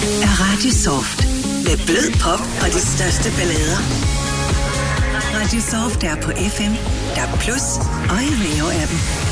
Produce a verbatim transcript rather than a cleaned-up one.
er Radio Soft. Med blød pop og de største ballader. Radio Soft er på F M, D A B plus og i Rio-appen.